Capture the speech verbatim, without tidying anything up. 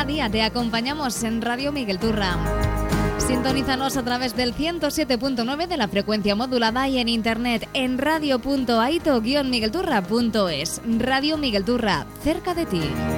Cada día te acompañamos en Radio Miguel Turra. Sintonízanos a través del ciento siete punto nueve de la frecuencia modulada y en internet en radio punto aito guion miguelturra punto es. Radio Miguel Turra, cerca de ti.